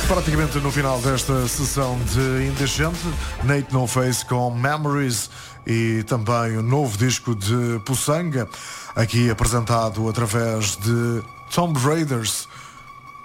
Praticamente no final desta sessão de Indecente, Nate No Face com Memories e também o novo disco de Puçanga, aqui apresentado através de Tomb Raiders,